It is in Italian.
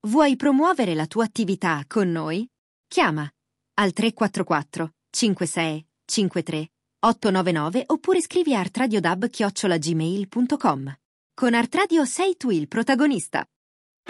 Vuoi promuovere la tua attività con noi? Chiama al 344 56 53 899 oppure scrivi a artradiodab@gmail.com. Con Art Radio sei tu il protagonista.